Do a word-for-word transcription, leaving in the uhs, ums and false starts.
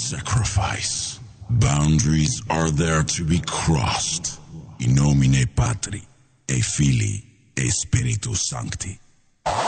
sacrifice. Boundaries are there to be crossed. In nomine Patri, e Filii, e Spiritus Sancti.